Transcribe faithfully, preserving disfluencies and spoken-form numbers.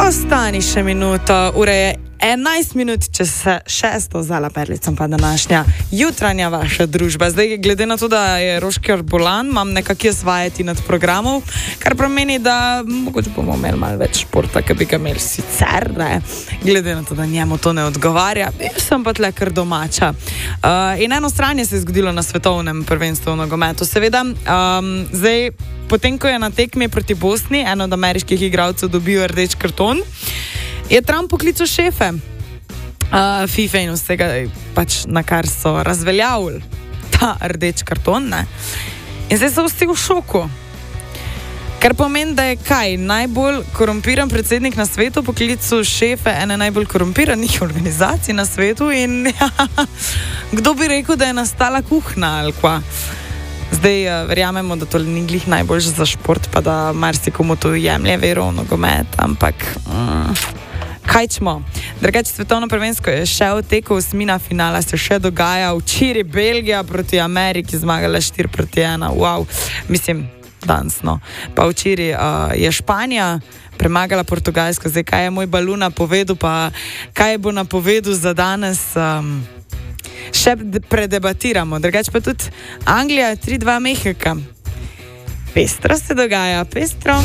Ostani še minuto, ura je enajst minut, če se šesto zala perlicam pa današnja jutranja vaša družba. Zdaj, glede na to, da je Rošker bolan, imam nekakje svajati nad programov, kar pomeni, da mogoče bomo imeli malo več športa, ki bi ga imeli sicer, ne? Glede na to, da njemu to ne odgovarja, sem pa tle kar domača. Uh, in eno stranje se je zgodilo na svetovnem prvenstvu v nogometu. Seveda, um, zdaj, potem, ko je na tekmi proti Bosni, eno od ameriških igralcev dobil rdeč karton, je Trump poklical šefe uh, FIFA in vsega, pač na kar so razveljavili ta rdeč karton, ne? In zdaj so vsi v šoku. Kar pomeni, da je kaj, najbolj korumpiran predsednik na svetu poklical šefe ene najbolj korumpiranih organizacij na svetu in ja, kdo bi rekel, da je nastala kuhna ali kva. Zdaj uh, verjamemo, da to ni glih najboljše za šport, pa da marsikomu to jemlje vero v nogomet, ampak mm, kaj čmo. Drugače, svetovno prvenstvo je še v teku, osmina finala se še dogaja, včeraj Belgija proti Ameriki zmagala štiri proti ena, wow, mislim, danes no. Pa včeraj uh, je Španija premagala Portugalsko, zdaj kaj je moj baluna povedal, pa kaj bo napovedal za danes, um, še predebatiramo. Drugače pa tudi Anglija, tri dva Mehika. Pestro se dogaja, pestro.